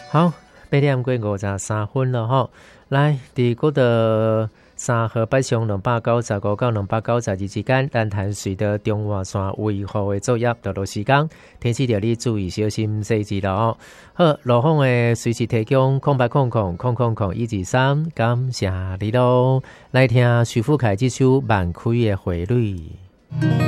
好，8點過53分了吼。來，佇嗰度3號北上295到292之間，但係隨着中華線維護的作業道路施工，天氣條你注意小心細緻了哦。好，路況的隨時提供08000000123，感謝你咯。來聽徐富凱這首《萬開的回淚》。